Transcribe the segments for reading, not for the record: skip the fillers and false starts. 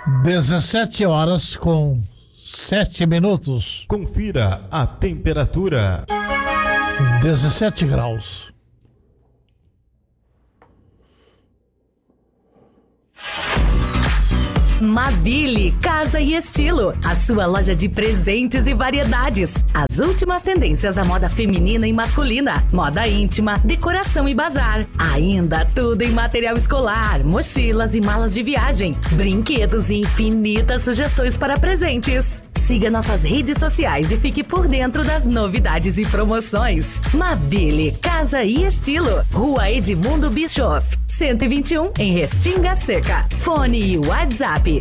17h07. Confira a temperatura. 17 graus. Mabile Casa e Estilo, a sua loja de presentes e variedades. As últimas tendências da moda feminina e masculina, moda íntima, decoração e bazar. Ainda tudo em material escolar, mochilas e malas de viagem, brinquedos e infinitas sugestões para presentes. Siga nossas redes sociais e fique por dentro das novidades e promoções. Mabile Casa e Estilo, Rua Edmundo Bischoff, 121, em Restinga Seca. Fone e WhatsApp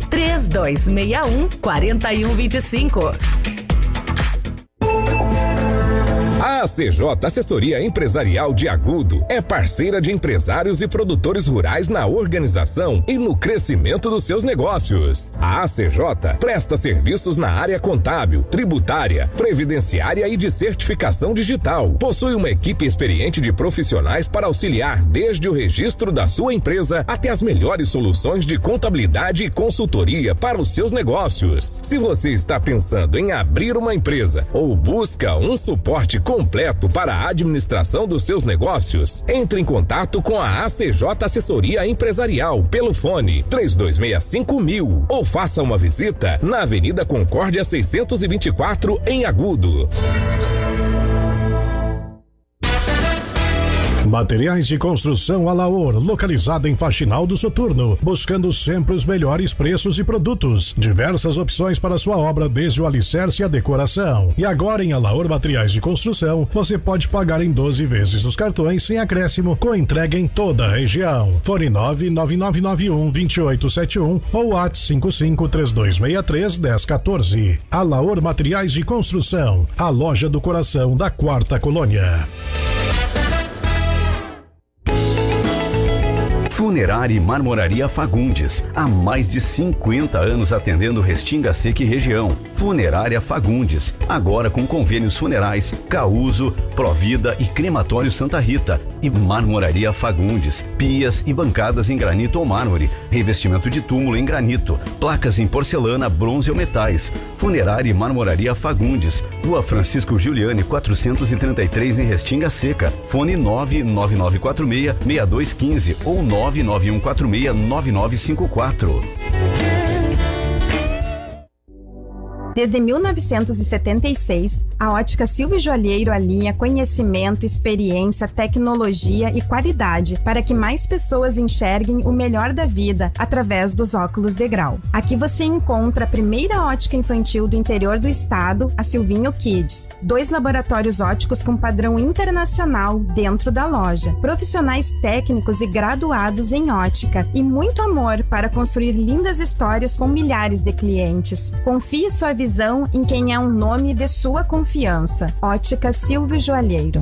3261-4125. A ACJ Assessoria Empresarial de Agudo é parceira de empresários e produtores rurais na organização e no crescimento dos seus negócios. A ACJ presta serviços na área contábil, tributária, previdenciária e de certificação digital. Possui uma equipe experiente de profissionais para auxiliar desde o registro da sua empresa até as melhores soluções de contabilidade e consultoria para os seus negócios. Se você está pensando em abrir uma empresa ou busca um suporte completo para a administração dos seus negócios, entre em contato com a ACJ Assessoria Empresarial pelo fone 3265.000 ou faça uma visita na Avenida Concórdia 624 em Agudo. Materiais de construção Alaor, localizado em Faxinal do Soturno, buscando sempre os melhores preços e produtos. Diversas opções para sua obra, desde o alicerce e a decoração. E agora em Alaor Materiais de Construção, você pode pagar em 12 vezes os cartões sem acréscimo, com entrega em toda a região. Fone 99991-2871 ou WhatsApp 553263-1014. Alaor Materiais de Construção, a loja do coração da Quarta Colônia. Funerária e Marmoraria Fagundes, há mais de 50 anos atendendo Restinga Seca e região. Funerária Fagundes, agora com convênios funerais, Causo, Provida e Crematório Santa Rita. E Marmoraria Fagundes, pias e bancadas em granito ou mármore, revestimento de túmulo em granito, placas em porcelana, bronze ou metais. Funerária e Marmoraria Fagundes, Rua Francisco Giuliani 433 em Restinga Seca. Fone 99946-6215 ou 99146-9954. Desde 1976, a Ótica Silvio Joalheiro alinha conhecimento, experiência, tecnologia e qualidade para que mais pessoas enxerguem o melhor da vida através dos óculos de grau. Aqui você encontra a primeira ótica infantil do interior do estado, a Silvinho Kids, 2 laboratórios óticos com padrão internacional dentro da loja, profissionais técnicos e graduados em ótica e muito amor para construir lindas histórias com milhares de clientes. Confie sua visão em quem é um nome de sua confiança. Ótica Silvio Joalheiro.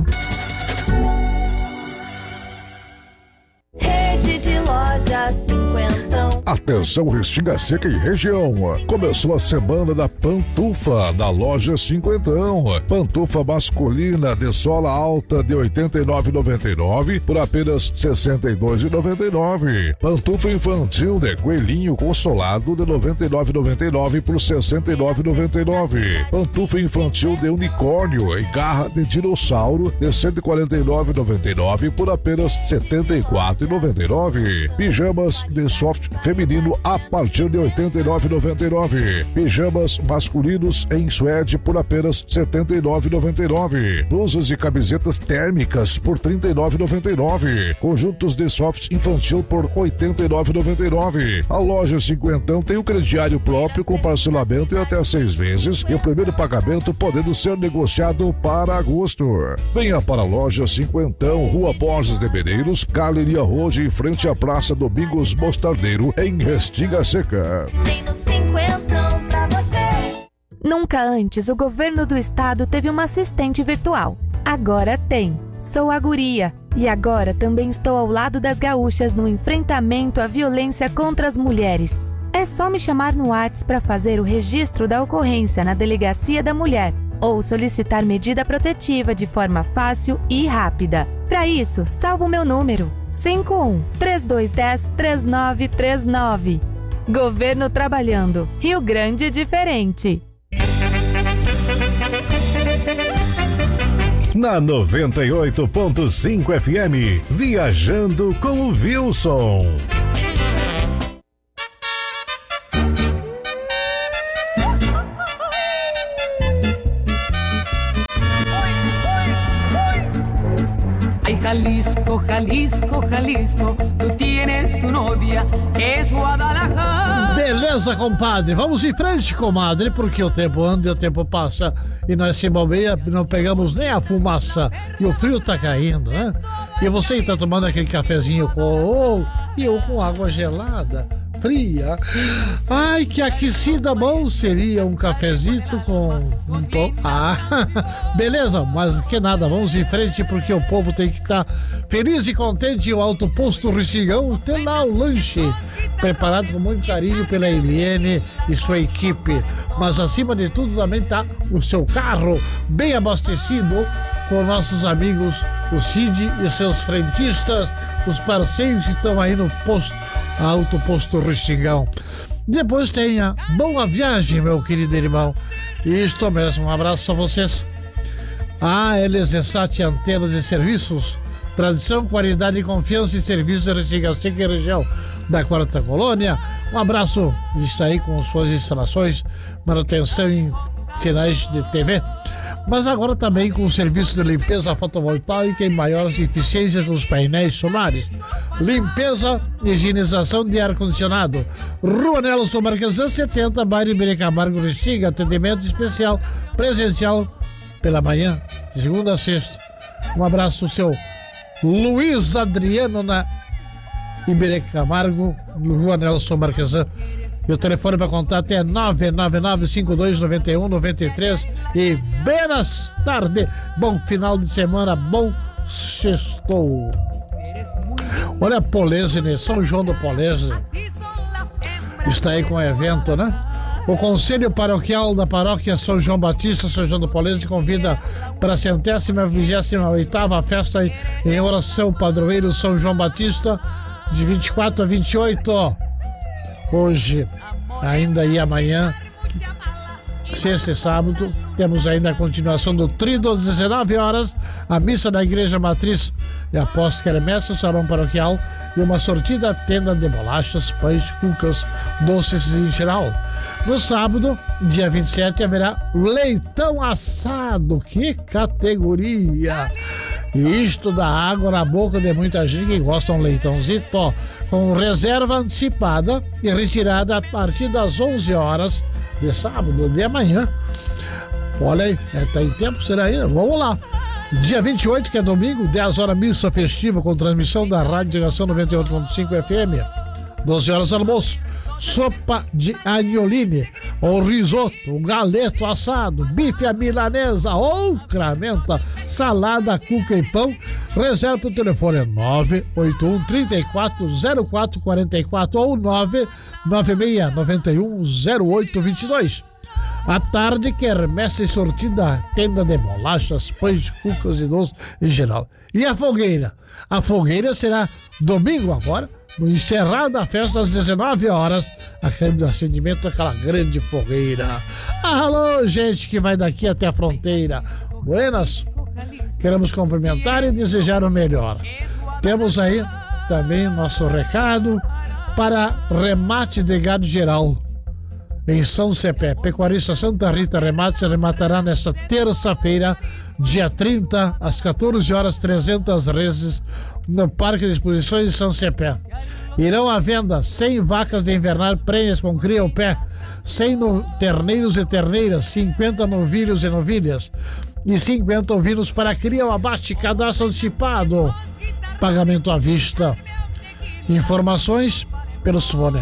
Rede de lojas cinquentão. Atenção Restinga Seca e região. Começou a semana da Pantufa da loja Cinquentão. Pantufa masculina de sola alta de R$ 89,99 por apenas R$ 62,99. Pantufa infantil de coelhinho consolado de R$ 99,99 por R$ 69,99. Pantufa infantil de unicórnio e garra de dinossauro de R$ 149,99 por apenas R$ 74,99. Pijamas de soft feminino a partir de R$ 89,99. Pijamas masculinos em suede por apenas R$ 79,99. Blusas e camisetas térmicas por R$ 39,99. Conjuntos de soft infantil por R$ 89,99. A loja Cinquentão tem um crediário próprio com parcelamento em até 6 vezes e o primeiro pagamento podendo ser negociado para agosto. Venha para a loja Cinquentão, Rua Borges de Medeiros, Galeria Roja, em frente à Praça Domingos Mostardeiro, em Restinga Seca. Tem no cinquentão pra você. Nunca antes o governo do estado teve uma assistente virtual. Agora tem. Sou a Guria. E agora também estou ao lado das gaúchas no enfrentamento à violência contra as mulheres. É só me chamar no WhatsApp para fazer o registro da ocorrência na Delegacia da Mulher ou solicitar medida protetiva de forma fácil e rápida. Para isso, salva o meu número 51 3210 3939. Governo trabalhando. Rio Grande diferente. Na 98.5 FM, Viajando com o Wilson. Ay, Jalisco, Jalisco, Jalisco, tu tienes tu novia, es Guadalajara. Beleza, compadre. Vamos em frente, comadre, porque o tempo anda e o tempo passa e nós se bobeia, não pegamos nem a fumaça e o frio tá caindo, né? E você tá tomando aquele cafezinho e eu com água gelada, fria. Ai, que aquecida bom seria um cafezito com um pão. Beleza, mas que nada, vamos em frente porque o povo tem que estar feliz e contente. O Alto Posto Restingão tem lá o lanche preparado com muito carinho pela Eliene e sua equipe. Mas acima de tudo também tá o seu carro bem abastecido com nossos amigos, o Cid e seus frentistas, os parceiros que estão aí no posto, Alto Posto Restingão. Depois tenha boa viagem, meu querido irmão. Isto mesmo, um abraço a vocês. LZSat Antenas e Serviços, tradição, qualidade e confiança em serviços de Restinga Seca e região da Quarta Colônia. Um abraço, está aí com suas instalações, manutenção em sinais de TV, mas agora também com o serviço de limpeza fotovoltaica e maior eficiência dos painéis solares. Limpeza e higienização de ar-condicionado. Rua Nelson Marquesan 70, bairro Ibirê Camargo, Restinga. Atendimento especial presencial pela manhã, de segunda a sexta. Um abraço, seu Luiz Adriano, na Ibirê Camargo, Rua Nelson Marquesan. E o telefone para contato é 999-5291-93. E buenas tardes, bom final de semana, bom sextou. Olha, Polesine, São João do Polesine está aí com o evento, né? O Conselho Paroquial da Paróquia São João Batista, São João do Polesine, convida para a 128ª festa em oração padroeiro São João Batista, de 24 a 28. Hoje, ainda e amanhã, sexta e sábado, temos ainda a continuação do Tríduo às 19 horas, a missa da Igreja Matriz e após quermesse, o salão paroquial e uma sortida tenda de bolachas, pães, cucas, doces em geral. No sábado, dia 27, haverá leitão assado. Que categoria! Isto dá água na boca de muita gente que gosta de um leitãozito, com reserva antecipada e retirada a partir das 11 horas de sábado, de amanhã. Olha aí, tá em tempo, será ainda? Vamos lá. Dia 28, que é domingo, 10 horas, missa festiva com transmissão da Rádio Geração 98.5 FM. 12 horas, almoço. Sopa de agnoline, ou risoto, o galeto assado, bife à milanesa ou cramenta, salada, cuca e pão. Reserva para o telefone 981 34 04 44 ou 996 91 08 22. À tarde, quermesse e sortida, tenda de bolachas, pães, cucas e doces em geral. E a fogueira? A fogueira será domingo agora, no encerrar da festa às 19 horas, aquele acendimento daquela grande fogueira. Alô, gente que vai daqui até a fronteira. Buenas. Queremos cumprimentar e desejar o melhor. Temos aí também nosso recado para remate de gado geral em São Cepé. Pecuarista Santa Rita Remates rematará nesta terça-feira, dia 30, às 14 horas, 300 reses no Parque de Exposições de São Cepé. Irão à venda 100 vacas de invernar prenhas com cria ao pé, 100 terneiros e terneiras, 50 novilhos e novilhas e 50 ovinos para cria ao abate. Cadastro antecipado, pagamento à vista. Informações pelo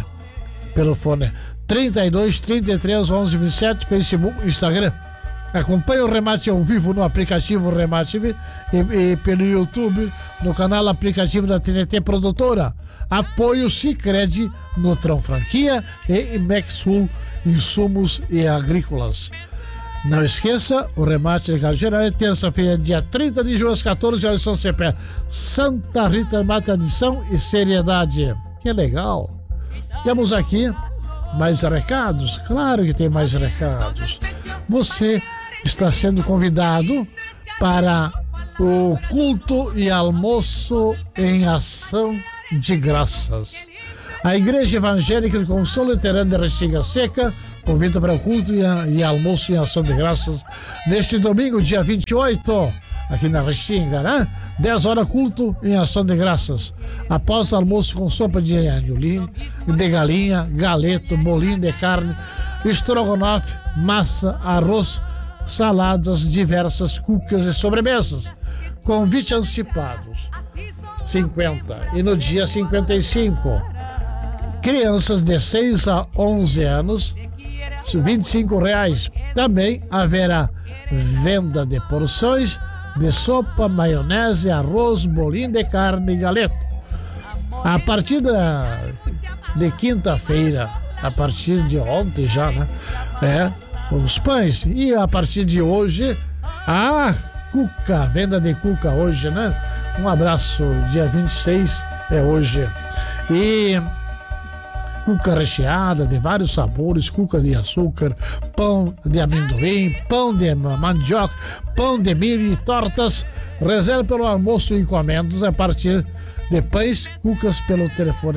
fone 32 33 11 27, Facebook, Instagram. Acompanhe o remate ao vivo no aplicativo Remate e pelo YouTube no canal aplicativo da TNT Produtora. Apoio Sicredi, Nutron Franquia e Mexul Insumos e Agrícolas. Não esqueça, o remate de gado geral é terça-feira, dia 30 de junho, às 14 horas, São Cepé. Santa Rita, mata tradição e seriedade. Que legal. Temos aqui mais recados? Claro que tem mais recados. Você está sendo convidado para o culto e almoço em ação de graças. A Igreja Evangélica de Consolo Luterano de Restinga Seca convida para o culto e almoço em ação de graças neste domingo, dia 28, aqui na Restinga, né? 10 horas, culto em ação de graças. Após o almoço com sopa de anholim, de galinha, galeto, bolinho de carne, estrogonofe, massa, arroz, saladas, diversas cucas e sobremesas. Convite antecipados, 50. E no dia 55, crianças de 6 a 11 anos, R$25. Também haverá venda de porções de sopa, maionese, arroz, bolinho de carne e galeto. A partir de quinta-feira, a partir de ontem já, né? Os pães. E a partir de hoje, a cuca, venda de cuca hoje, né? Um abraço, dia 26 é hoje. E cuca recheada de vários sabores, cuca de açúcar, pão de amendoim, pão de mandioca, pão de milho e tortas. Reserve pelo almoço e encomendas a partir de pães, cucas pelo telefone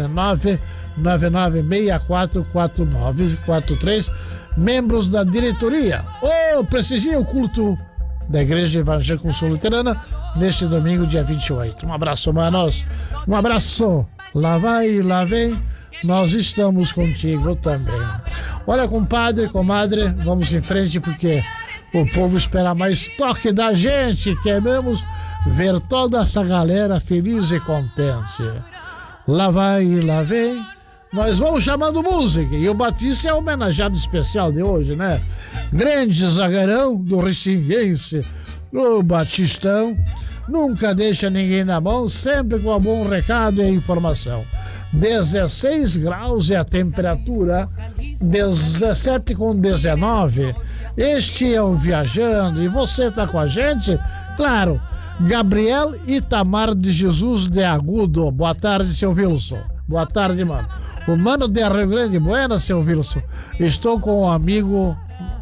999644943. Membros da diretoria. Prestigie o culto da Igreja Evangélica Consolo Luterana neste domingo, dia 28. Um abraço, manos. Um abraço. Lá vai, lá vem. Nós estamos contigo também. Olha, compadre, comadre, vamos em frente porque o povo espera mais toque da gente. Queremos ver toda essa galera feliz e contente. Lá vai, lá vem. Nós vamos chamando música. E o Batista é o homenageado especial de hoje, né? Grande zagueirão do Restinguense, o Batistão. Nunca deixa ninguém na mão, sempre com um bom recado e informação. 16 graus é a temperatura, 17 com 19. Este é o Viajando e você tá com a gente? Claro, Gabriel Itamar de Jesus de Agudo. Boa tarde, seu Wilson. Boa tarde, mano. O mano de Rio Grande, buena, seu Wilson. Estou com o amigo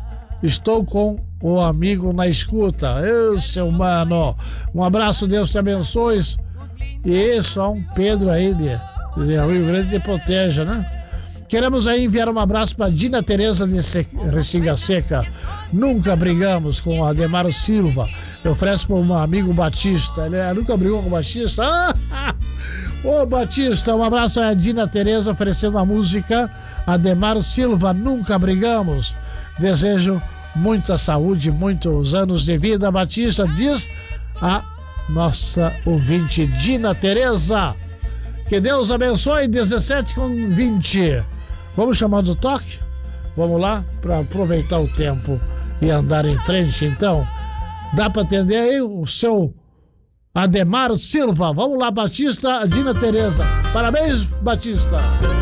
na escuta. Seu mano. Um abraço, Deus te abençoe. E só um Pedro aí de Rio Grande te proteja, né? Queremos aí enviar um abraço para Dina Tereza de Restinga Seca. Nunca brigamos com o Ademar Silva. Eu ofereço para um amigo Batista. Ele nunca brigou com o Batista? Ô Batista, um abraço a Dina Tereza oferecendo a música Ademar Silva, Nunca Brigamos. Desejo muita saúde, muitos anos de vida, Batista, diz a nossa ouvinte Dina Tereza. Que Deus abençoe. 17 com 20. Vamos chamar do toque? Vamos lá para aproveitar o tempo e andar em frente, então. Dá para atender aí o seu Ademar Silva. Vamos lá, Batista, Dina Tereza. Parabéns, Batista.